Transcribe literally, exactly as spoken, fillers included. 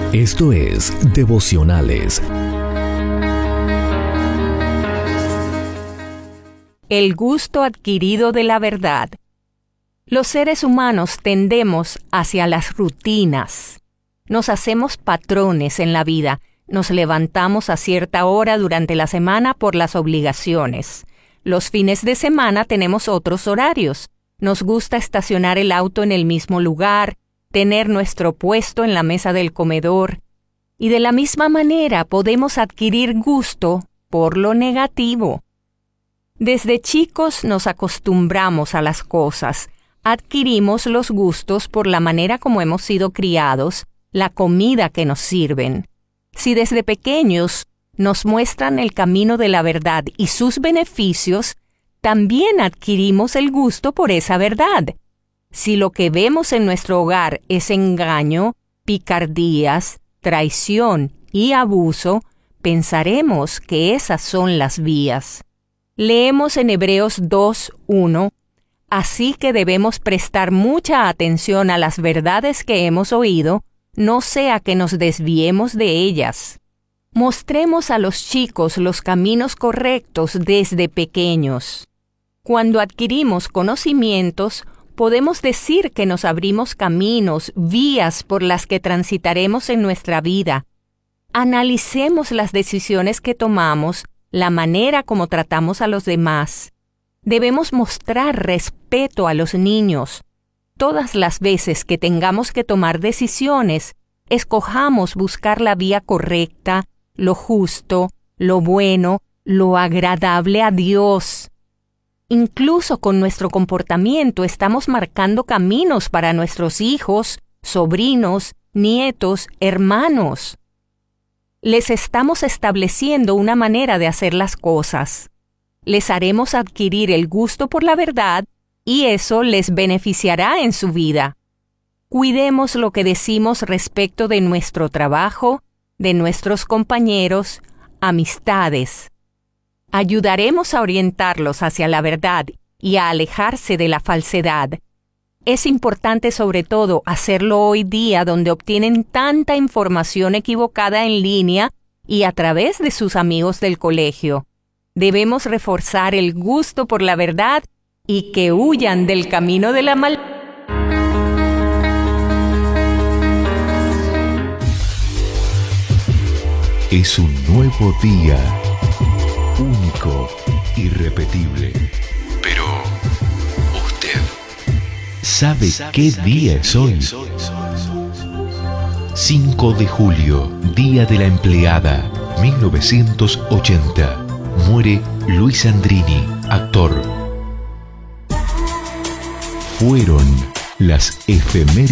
Esto es Devocionales. El gusto adquirido de la verdad. Los seres humanos tendemos hacia las rutinas. Nos hacemos patrones en la vida. Nos levantamos a cierta hora durante la semana por las obligaciones. Los fines de semana tenemos otros horarios. Nos gusta estacionar el auto en el mismo lugar, tener nuestro puesto en la mesa del comedor. Y de la misma manera podemos adquirir gusto por lo negativo. Desde chicos nos acostumbramos a las cosas. Adquirimos los gustos por la manera como hemos sido criados, la comida que nos sirven. Si desde pequeños nos muestran el camino de la verdad y sus beneficios, también adquirimos el gusto por esa verdad. Si lo que vemos en nuestro hogar es engaño, picardías, traición y abuso, pensaremos que esas son las vías. Leemos en Hebreos dos uno, así que debemos prestar mucha atención a las verdades que hemos oído, no sea que nos desviemos de ellas. Mostremos a los chicos los caminos correctos desde pequeños. Cuando adquirimos conocimientos, podemos decir que nos abrimos caminos, vías por las que transitaremos en nuestra vida. Analicemos las decisiones que tomamos, la manera como tratamos a los demás. Debemos mostrar respeto a los niños. Todas las veces que tengamos que tomar decisiones, escojamos buscar la vía correcta, lo justo, lo bueno, lo agradable a Dios. Incluso con nuestro comportamiento estamos marcando caminos para nuestros hijos, sobrinos, nietos, hermanos. Les estamos estableciendo una manera de hacer las cosas. Les haremos adquirir el gusto por la verdad y eso les beneficiará en su vida. Cuidemos lo que decimos respecto de nuestro trabajo, de nuestros compañeros, amistades. Ayudaremos a orientarlos hacia la verdad y a alejarse de la falsedad. Es importante sobre todo hacerlo hoy día donde obtienen tanta información equivocada en línea y a través de sus amigos del colegio. Debemos reforzar el gusto por la verdad y que huyan del camino de la maldad. Es un nuevo día, único, irrepetible. Pero, ¿usted sabe qué día es hoy? cinco de julio, Día de la Empleada, mil novecientos ochenta. Muere Luis Andrini, actor. Fueron las efemérides.